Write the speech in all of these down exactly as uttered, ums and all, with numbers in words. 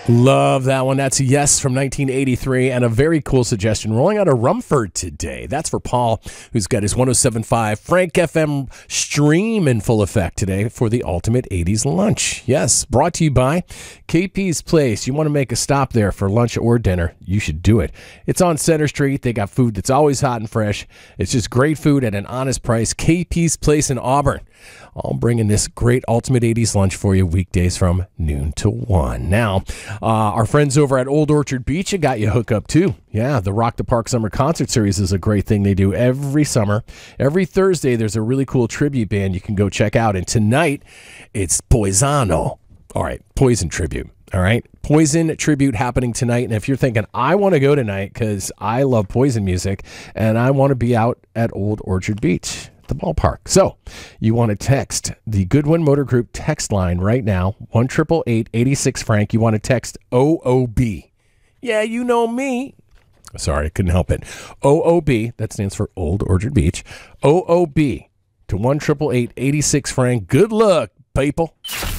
Love that one. That's Yes from nineteen eighty-three, and a very cool suggestion. Rolling out of Rumford today. That's for Paul, who's got his one oh seven point five Frank F M stream in full effect today for the ultimate eighties lunch. Yes, brought to you by K P's Place. You want to make a stop there for lunch or dinner, you should do it. It's on Center Street. They got food that's always hot and fresh. It's just great food at an honest price. K P's Place in Auburn. I'll bring in this great Ultimate eighties lunch for you weekdays from noon to one. Now, uh, our friends over at Old Orchard Beach have got you hooked up too. Yeah, the Rock the Park Summer Concert Series is a great thing they do every summer. Every Thursday, there's a really cool tribute band you can go check out. And tonight, it's Poisano. All right, Poison tribute. All right, Poison tribute happening tonight. And if you're thinking, I want to go tonight because I love Poison music and I want to be out at Old Orchard Beach, the ballpark. So you want to text the Goodwin Motor Group text line right now, one eight eight eight, eight six, Frank. You want to text O O B. Yeah, you know me. Sorry, I couldn't help it. O O B, that stands for Old Orchard Beach. O O B to one eight eight eight, eight six, Frank. Good luck, people.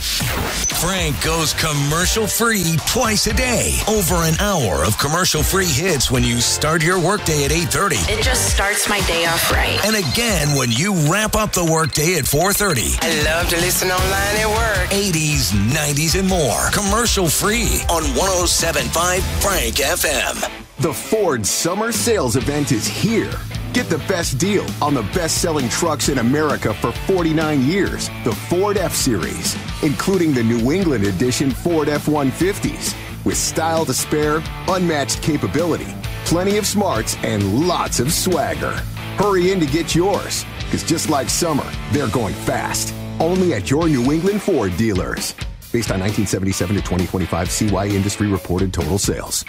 Frank goes commercial-free twice a day. Over an hour of commercial-free hits when you start your workday at eight thirty. It just starts my day off right. And again when you wrap up the workday at four thirty. I love to listen online at work. eighties, nineties, and more. Commercial-free on one oh seven point five Frank F M. The Ford Summer Sales Event is here. Get the best deal on the best-selling trucks in America for forty-nine years, the Ford F-Series, including the New England edition Ford F one fifties, with style to spare, unmatched capability, plenty of smarts, and lots of swagger. Hurry in to get yours, because just like summer, they're going fast. Only at your New England Ford dealers. Based on nineteen seventy-seven to twenty twenty-five C Y Industry reported total sales.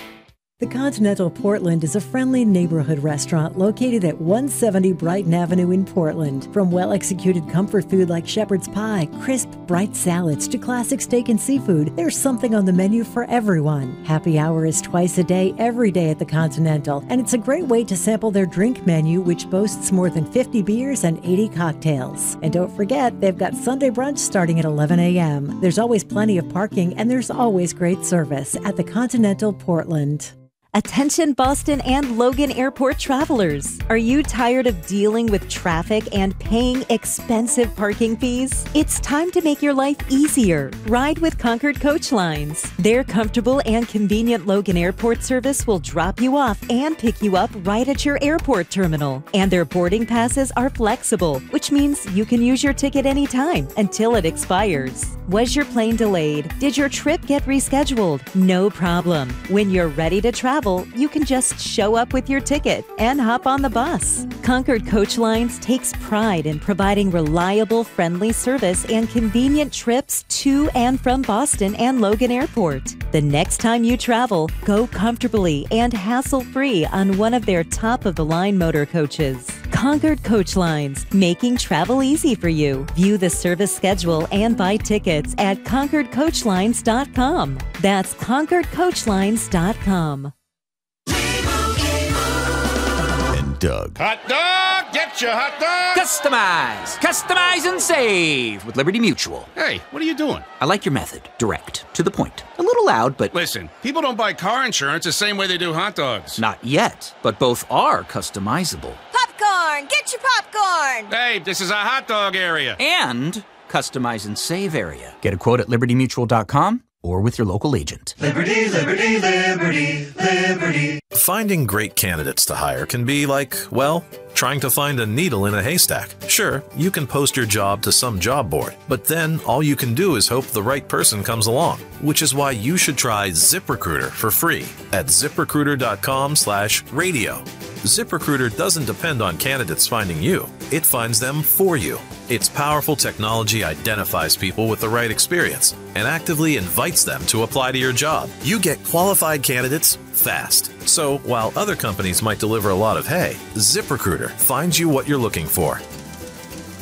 The Continental Portland is a friendly neighborhood restaurant located at one seventy Brighton Avenue in Portland. From well-executed comfort food like shepherd's pie, crisp, bright salads, to classic steak and seafood, there's something on the menu for everyone. Happy hour is twice a day, every day at the Continental, and it's a great way to sample their drink menu, which boasts more than fifty beers and eighty cocktails. And don't forget, they've got Sunday brunch starting at eleven a.m. There's always plenty of parking, and there's always great service at the Continental Portland. Attention Boston and Logan Airport travelers. Are you tired of dealing with traffic and paying expensive parking fees? It's time to make your life easier. Ride with Concord Coach Lines. Their comfortable and convenient Logan Airport service will drop you off and pick you up right at your airport terminal. And their boarding passes are flexible, which means you can use your ticket anytime until it expires. Was your plane delayed? Did your trip get rescheduled? No problem. When you're ready to travel, you can just show up with your ticket and hop on the bus. Concord Coach Lines takes pride in providing reliable, friendly service and convenient trips to and from Boston and Logan Airport. The next time you travel, go comfortably and hassle-free on one of their top-of-the-line motor coaches. Concord Coach Lines, making travel easy for you. View the service schedule and buy tickets at concord coach lines dot com. That's concord coach lines dot com. Doug. Hot dog! Get your hot dog! Customize! Customize and save with Liberty Mutual. Hey, what are you doing? I like your method. Direct. To the point. A little loud, but... Listen, people don't buy car insurance the same way they do hot dogs. Not yet, but both are customizable. Popcorn! Get your popcorn! Hey, this is a hot dog area. And customize and save area. Get a quote at liberty mutual dot com or with your local agent. Liberty, liberty, liberty, liberty. Finding great candidates to hire can be like, well, trying to find a needle in a haystack. Sure, you can post your job to some job board, but then all you can do is hope the right person comes along, which is why you should try ZipRecruiter for free at ziprecruiter.com slash radio. ZipRecruiter doesn't depend on candidates finding you. It finds them for you. Its powerful technology identifies people with the right experience and actively invites them to apply to your job. You get qualified candidates fast. So while other companies might deliver a lot of hay, ZipRecruiter finds you what you're looking for.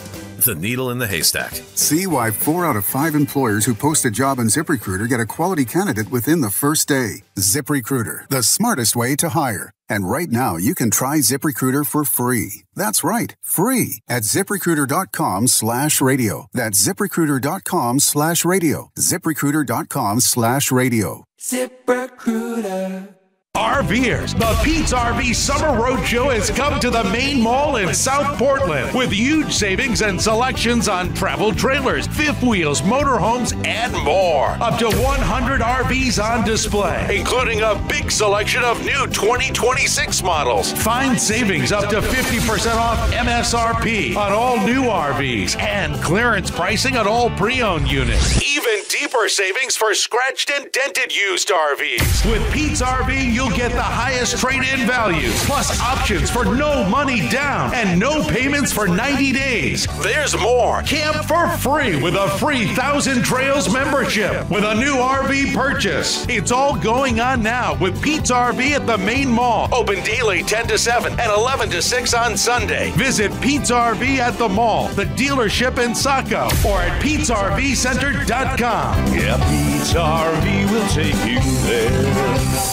the needle in the haystack. See why four out of five employers who post a job on ZipRecruiter get a quality candidate within the first day. ZipRecruiter, the smartest way to hire. And right now, you can try ZipRecruiter for free. That's right, free at ZipRecruiter.com slash radio. That's ZipRecruiter.com slash radio. ZipRecruiter.com slash radio. ZipRecruiter. RVers, the Pete's R V Summer Roadshow has come to the main mall in South Portland with huge savings and selections on travel trailers, fifth wheels, motorhomes, and more. Up to one hundred R Vs on display, including a big selection of new twenty twenty-six models. Find savings up to fifty percent off M S R P on all new R Vs and clearance pricing on all pre-owned units. Even deeper savings for scratched and dented used R Vs. With Pete's R V, you'll get the highest trade-in values, plus options for no money down and no payments for ninety days. There's more. Camp for free with a free Thousand Trails membership with a new R V purchase. It's all going on now with Pete's R V at the main mall. Open daily ten to seven and eleven to six on Sunday. Visit Pete's R V at the mall, the dealership in Saco, or at Pete's R V Center dot com. Yeah, Pete's R V will take you there.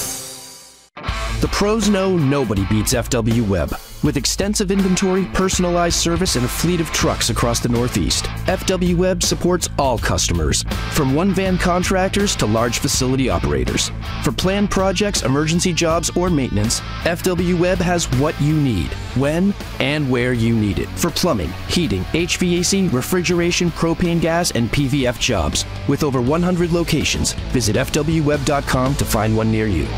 The pros know nobody beats F W Web. With extensive inventory, personalized service, and a fleet of trucks across the Northeast, F W Web supports all customers, from one-van contractors to large facility operators. For planned projects, emergency jobs, or maintenance, F W Web has what you need, when and where you need it. For plumbing, heating, H V A C, refrigeration, propane gas, and P V F jobs. With over one hundred locations, visit F W web dot com to find one near you.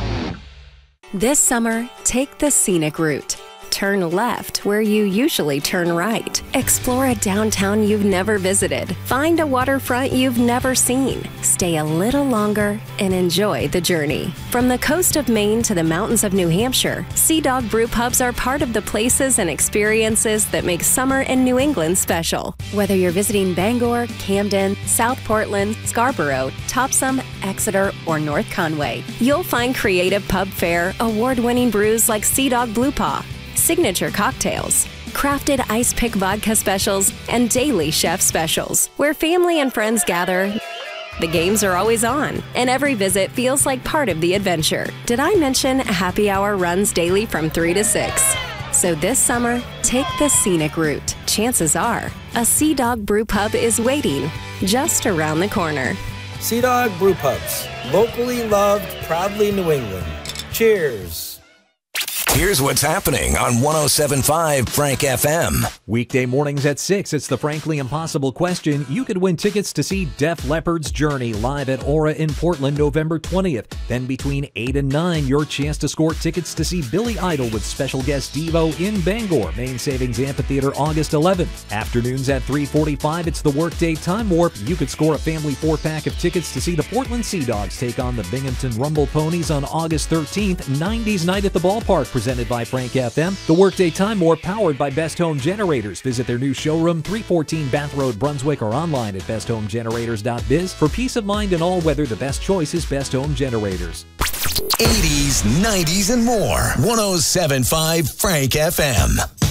This summer, take the scenic route. Turn left where you usually turn right. Explore a downtown you've never visited. Find a waterfront you've never seen. Stay a little longer and enjoy the journey. From the coast of Maine to the mountains of New Hampshire, Sea Dog Brew Pubs are part of the places and experiences that make summer in New England special. Whether you're visiting Bangor, Camden, South Portland, Scarborough, Topsom, Exeter, or North Conway, you'll find creative pub fare, award-winning brews like Sea Dog Blue Paw, signature cocktails, crafted ice pick vodka specials, and daily chef specials. Where family and friends gather, the games are always on, and every visit feels like part of the adventure. Did I mention happy hour runs daily from three to six? So this summer, take the scenic route. Chances are, a Sea Dog Brew Pub is waiting just around the corner. Sea Dog Brew Pubs, locally loved, proudly New England. Cheers. Here's what's happening on one oh seven point five Frank F M. Weekday mornings at six, it's the Frankly Impossible question. You could win tickets to see Def Leppard's Journey live at Aura in Portland November twentieth. Then between eight and nine, your chance to score tickets to see Billy Idol with special guest Devo in Bangor, Main Savings Amphitheater, August eleventh. Afternoons at three forty-five, it's the Workday Time Warp. You could score a family four-pack of tickets to see the Portland Sea Dogs take on the Binghamton Rumble Ponies on August thirteenth, nineties Night at the Ballpark, presented by Frank F M. The Workday Time Warp, powered by Best Home Generators. Visit their new showroom, three fourteen Bath Road, Brunswick, or online at best home generators dot biz. For peace of mind in all weather, the best choice is Best Home Generators. eighties, nineties, and more. one oh seven point five Frank F M.